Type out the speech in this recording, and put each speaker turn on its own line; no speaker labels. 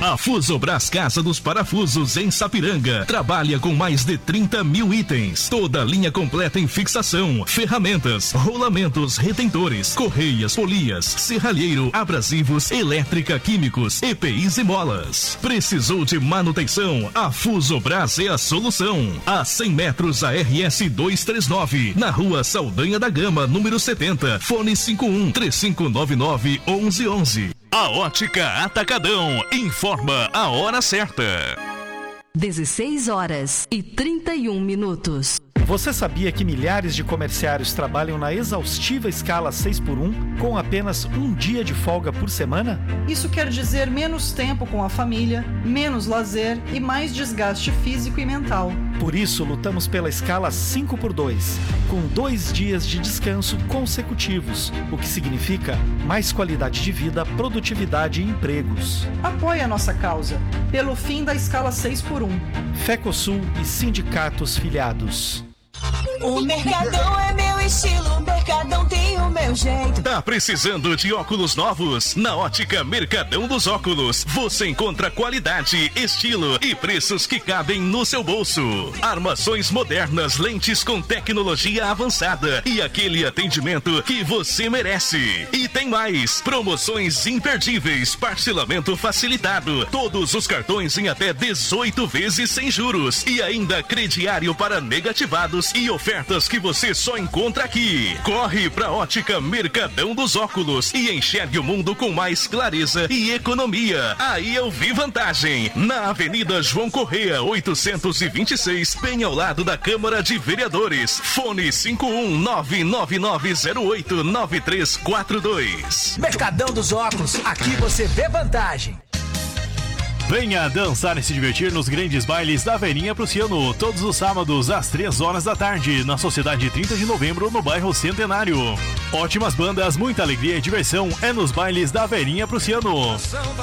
A Fusobras Casa dos Parafusos em Sapiranga trabalha com mais de 30 mil itens. Toda linha completa em fixação, ferramentas, rolamentos, retentores, correias, polias, serralheiro, abrasivos, elétrica, químicos, EPIs e molas. Precisou de manutenção? A Fusobras é a solução. A 100 metros a RS 239, na rua Saldanha da Gama, número 70, fone 51-3599-1111. A Ótica Atacadão informa a hora certa.
16h31.
Você sabia que milhares de comerciários trabalham na exaustiva escala 6x1 com apenas um dia de folga por semana?
Isso quer dizer menos tempo com a família, menos lazer e mais desgaste físico e mental.
Por isso, lutamos pela escala 5x2, com 2 dias de descanso consecutivos, o que significa mais qualidade de vida, produtividade e empregos.
Apoie a nossa causa, pelo fim da escala 6x1.
Fecosul e sindicatos filiados.
O Mercadão é meu estilo, o Mercadão tem o meu jeito.
Tá precisando de óculos novos? Na Ótica Mercadão dos Óculos, você encontra qualidade, estilo e preços que cabem no seu bolso. Armações modernas, lentes com tecnologia avançada e aquele atendimento que você merece. E tem mais, promoções imperdíveis, parcelamento facilitado, todos os cartões em até 18 vezes sem juros e ainda crediário para negativados e ofertas que você só encontra aqui. Corre pra Ótica Mercadão dos Óculos e enxergue o mundo com mais clareza e economia. Aí eu vi vantagem. Na Avenida João Correia, 826, bem ao lado da Câmara de Vereadores. Fone 51-99908-9342.
Mercadão dos Óculos, aqui você vê vantagem.
Venha dançar e se divertir nos grandes bailes da Verinha Prussiano, todos os sábados às 3 horas da tarde, na Sociedade 30 de Novembro, no bairro Centenário. Ótimas bandas, muita alegria e diversão é nos bailes da Verinha Prussiano.